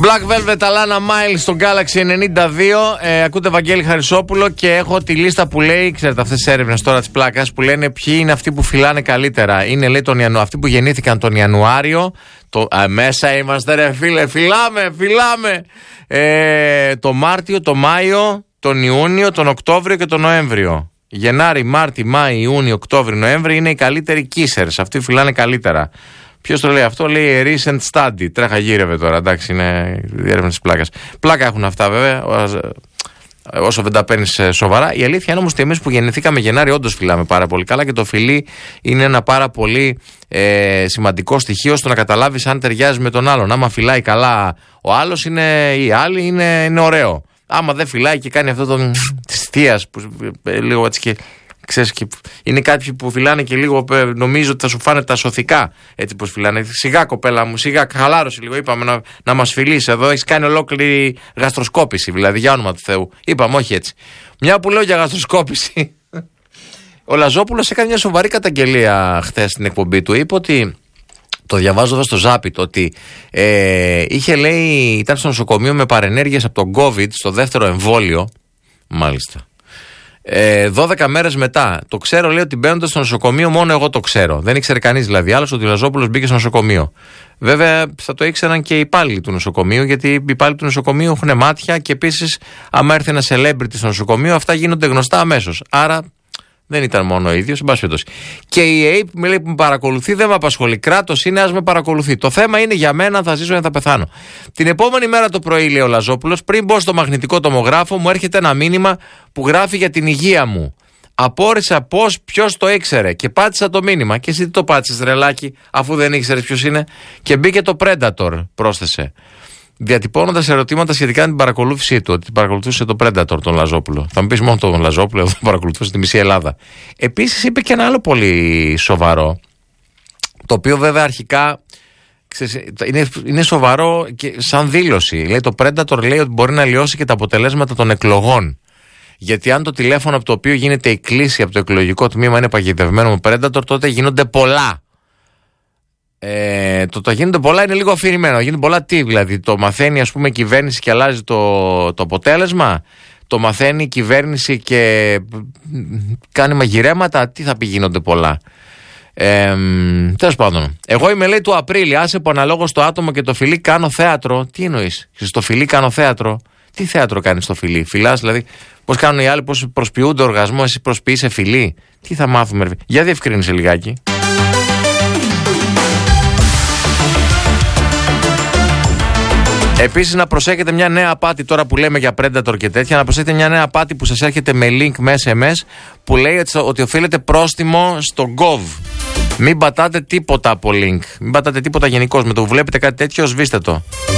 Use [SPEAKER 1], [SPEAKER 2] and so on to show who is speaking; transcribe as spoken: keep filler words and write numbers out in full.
[SPEAKER 1] Black Velvet, Alana Miles στο Galaxy ενενήντα δύο. Ε, ακούτε Βαγγέλη Χαρισόπουλο και έχω τη λίστα που λέει, ξέρετε αυτές τις έρευνες τώρα της πλάκας, που λένε ποιοι είναι αυτοί που φυλάνε καλύτερα. Είναι λέει τον Ιανου... αυτοί που γεννήθηκαν τον Ιανουάριο. Το... Α, μέσα είμαστε ρε φίλε, φυλάμε, φυλάμε. Ε, το Μάρτιο, το Μάιο, τον Ιούνιο, τον Οκτώβριο και τον Νοέμβριο. Γενάρη, Μάρτι, Μάη, Ιούνιο, Οκτώβριο, Νοέμβριο είναι οι καλύτεροι kissers. Αυτοί φυλάνε καλύτερα. Ποιος το λέει αυτό? Λέει recent study. Τρέχα γύρευε τώρα, εντάξει, είναι διέρευνα της πλάκας. Πλάκα έχουν αυτά βέβαια, όσο δεν τα παίρνεις σοβαρά. Η αλήθεια είναι όμως ότι εμείς που γεννηθήκαμε Γενάρη όντως φυλάμε πάρα πολύ καλά και το φιλί είναι ένα πάρα πολύ ε, σημαντικό στοιχείο στο να καταλάβεις αν ταιριάζει με τον άλλον. Άμα φυλάει καλά ο άλλος είναι, ή άλλοι είναι, είναι ωραίο. Άμα δεν φυλάει και κάνει αυτό τον της θείας που ε, λίγο έτσι και... Ξέρεις, και είναι κάποιοι που φυλάνε και λίγο νομίζω ότι θα σου φάνε τα σωθικά. Έτσι πως φυλάνε. Σιγά κοπέλα μου, σιγά χαλάρωσε λίγο. Είπαμε να, να μας φιλήσει εδώ. Έχεις κάνει ολόκληρη γαστροσκόπηση, δηλαδή για όνομα του Θεού. Είπαμε, όχι έτσι. Μια που λέω για γαστροσκόπηση. Ο Λαζόπουλος έκανε μια σοβαρή καταγγελία χθες στην εκπομπή του. Είπε ότι. Το διαβάζω εδώ στο Ζάπιτ ότι ε, είχε λέει, ήταν στο νοσοκομείο με παρενέργειες από τον COVID στο δεύτερο εμβόλιο. Μάλιστα. Ε, δώδεκα μέρες μετά. Το ξέρω, λέει, ότι μπαίνοντα στο νοσοκομείο, μόνο εγώ το ξέρω. Δεν ήξερε κανείς δηλαδή άλλος ότι ο Λαζόπουλος μπήκε στο νοσοκομείο. Βέβαια, θα το ήξεραν και οι υπάλληλοι του νοσοκομείου, γιατί οι υπάλληλοι του νοσοκομείου έχουν μάτια και επίσης, άμα έρθει ένα celebrity στο νοσοκομείο, αυτά γίνονται γνωστά αμέσως. Άρα, δεν ήταν μόνο ο ίδιος, εν πάση περιπτώσει. Και η ΕΕΠ που με παρακολουθεί, δεν με απασχολεί. Κράτος είναι, ας με παρακολουθεί. Το θέμα είναι για μένα, θα ζήσω ή θα πεθάνω. Την επόμενη μέρα το πρωί, λέει ο Λαζόπουλος, πριν μπω στο μαγνητικό τομογράφο, μου έρχεται ένα μήνυμα που γράφει για την υγεία μου. Απόρρισα πώς, ποιος το ήξερε και πάτησα το μήνυμα. Και εσύ τι το πάτησες, τρελάκι, αφού δεν ήξερες ποιος είναι? Και μπήκε το Predator, πρόσθεσε. Διατυπώνοντας ερωτήματα σχετικά με την παρακολούθησή του, ότι παρακολουθούσε το Predator τον Λαζόπουλο. Θα μου πεις μόνο τον Λαζόπουλο, εδώ παρακολουθούσε τη μισή Ελλάδα. Επίσης είπε και ένα άλλο πολύ σοβαρό, το οποίο βέβαια αρχικά ξέρεις, είναι, είναι σοβαρό και σαν δήλωση. Λέει το Predator λέει ότι μπορεί να λιώσει και τα αποτελέσματα των εκλογών. Γιατί αν το τηλέφωνο από το οποίο γίνεται η κλήση από το εκλογικό τμήμα είναι παγιδευμένο με Predator, τότε γίνονται πολλά. Ε, το το γίνονται πολλά είναι λίγο αφηρημένο. Γίνονται πολλά τι, δηλαδή το μαθαίνει ας πούμε η κυβέρνηση και αλλάζει το, το αποτέλεσμα. Το μαθαίνει η κυβέρνηση και κάνει μαγειρέματα. Τι θα πει γίνονται πολλά? Ε, τέλος πάντων. Εγώ είμαι λέει του Απρίλη. Άσε που αναλόγως στο άτομο και το φιλί κάνω θέατρο. Τι εννοείς? Στο φιλί κάνω θέατρο? Τι θέατρο κάνεις στο φιλί? Φιλάς δηλαδή? Πώς κάνουν οι άλλοι, πώς προσποιούνται οργασμό, εσύ προσποιείσαι φιλί? Τι θα μάθουμε? Για διευκρίνησε λιγάκι. Επίσης να προσέχετε μια νέα απάτη τώρα που λέμε για Predator και τέτοια, να προσέχετε μια νέα απάτη που σας έρχεται με link με ες εμ ες που λέει ότι οφείλετε πρόστιμο στο Gov. Μην πατάτε τίποτα από link, μην πατάτε τίποτα γενικώς, με το που βλέπετε κάτι τέτοιο σβήστε το.